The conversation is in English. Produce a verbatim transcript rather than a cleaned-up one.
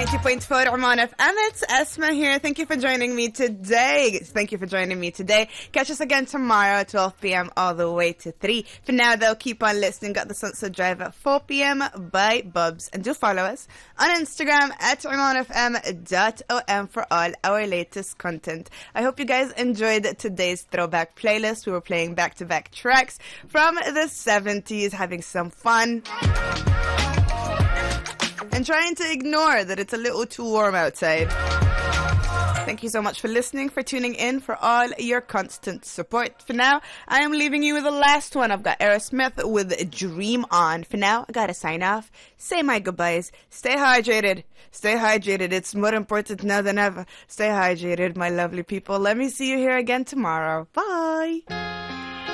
ninety point four Oman F M. It's Esma here. Thank you for joining me today. Thank you for joining me today. Catch us again tomorrow at twelve p.m. all the way to three. For now, though, keep on listening. Got the Sunset Drive at four p.m. by Bubs. And do follow us on Instagram at oman f m dot o m for all our latest content. I hope you guys enjoyed today's throwback playlist. We were playing back-to-back tracks from the seventies, having some fun. And trying to ignore that it's a little too warm outside. Thank you so much for listening, for tuning in, for all your constant support. For now, I am leaving you with the last one. I've got Aerosmith with Dream On. For now, I gotta sign off. Say my goodbyes. Stay hydrated. Stay hydrated. It's more important now than ever. Stay hydrated, my lovely people. Let me see you here again tomorrow. Bye.